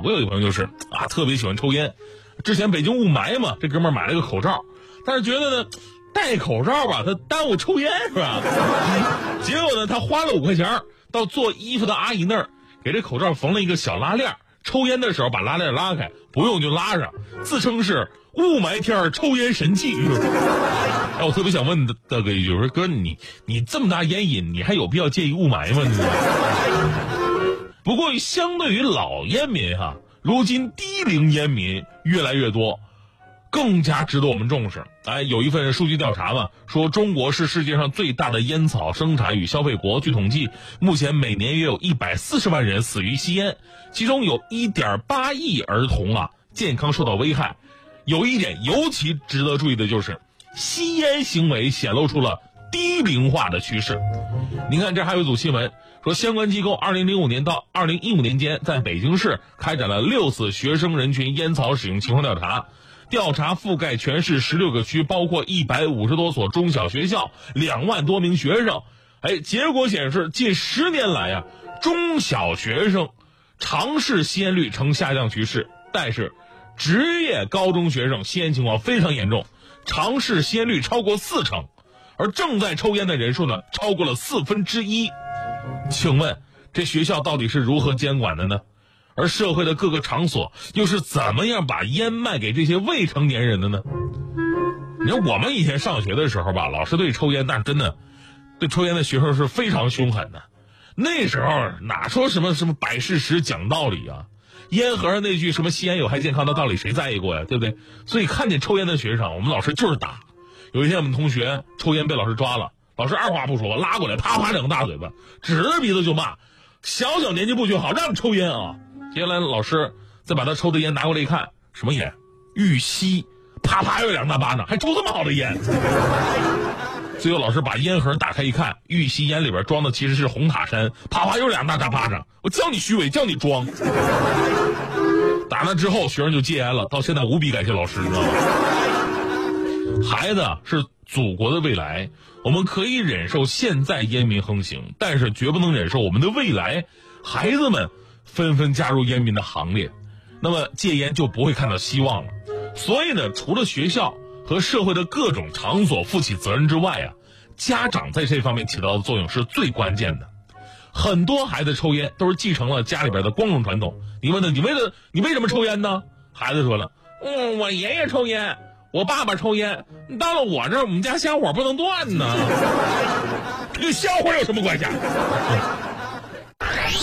我有一个朋友就是特别喜欢抽烟，之前北京雾霾嘛，这哥们儿买了个口罩，但是觉得呢戴口罩吧他耽误抽烟是吧？结果呢他花了5块钱到做衣服的阿姨那儿给这口罩缝了一个小拉链，抽烟的时候把拉链拉开，不用就拉上，自称是雾霾天抽烟神器。我特别想问大哥一句，说哥你这么大烟瘾，你还有必要介意雾霾吗？不过相对于老烟民如今低龄烟民越来越多，更加值得我们重视。有一份数据调查嘛，说中国是世界上最大的烟草生产与消费国。据统计，目前每年约有140万人死于吸烟，其中有1.8亿儿童健康受到危害。有一点尤其值得注意的就是，吸烟行为显露出了低龄化的趋势。您看，这还有一组新闻说，相关机构2005年到2015年间，在北京市开展了6次学生人群烟草使用情况调查。调查覆盖全市16个区，包括150多所中小学校，2万多名学生。结果显示，近10年来中小学生尝试吸烟率呈下降趋势，但是职业高中学生吸烟情况非常严重，尝试吸烟率超过40%，而正在抽烟的人数呢超过了1/4。请问这学校到底是如何监管的呢？而社会的各个场所又是怎么样把烟卖给这些未成年人的呢？你看我们以前上学的时候吧，老师对抽烟，但是真的对抽烟的学生是非常凶狠的。那时候哪说什么摆事实讲道理烟盒上那句什么吸烟有害健康的道理谁在意过呀，对不对？所以看见抽烟的学生，我们老师就是打。有一天我们同学抽烟被老师抓了，老师二话不说拉过来，啪2个大嘴巴，指着鼻子就骂，小年纪不学好，让你抽烟接下来老师再把他抽的烟拿过来一看，什么烟？玉溪，啪又2大巴掌，还抽这么好的烟。最后老师把烟盒打开一看，玉溪烟里边装的其实是红塔山，啪又2大巴掌。我叫你虚伪，叫你装。打那之后学生就戒烟了，到现在无比感谢老师，你知道吗？孩子是祖国的未来，我们可以忍受现在烟民横行，但是绝不能忍受我们的未来孩子们纷纷加入烟民的行列，那么戒烟就不会看到希望了。所以呢，除了学校和社会的各种场所负起责任之外家长在这方面起到的作用是最关键的。很多孩子抽烟都是继承了家里边的光荣传统。你问他，你为什么抽烟呢？孩子说了，我爷爷抽烟，我爸爸抽烟，到了我这儿，我们家香火不能断呢。跟香火有什么关系？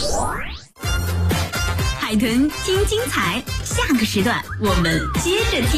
海豚听精彩，下个时段我们接着听。